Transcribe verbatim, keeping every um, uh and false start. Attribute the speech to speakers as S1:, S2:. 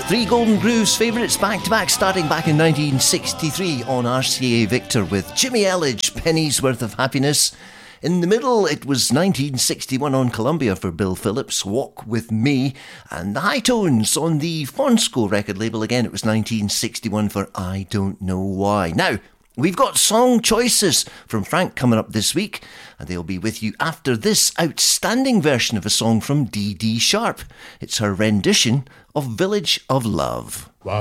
S1: Three Golden Grooves favourites back-to-back starting back in nineteen sixty-three on R C A Victor with Jimmy Elledge, Penny's Worth of Happiness. In the middle, it was nineteen sixty-one on Columbia for Bill Phillips, Walk With Me. And the High Tones on the Fonsco record label, again, it was nineteen sixty-one for I Don't Know Why. Now, we've got song choices from Frank coming up this week, and they'll be with you after this outstanding version of a song from Dee Dee Sharp. It's her rendition of Village of Love.
S2: Wow.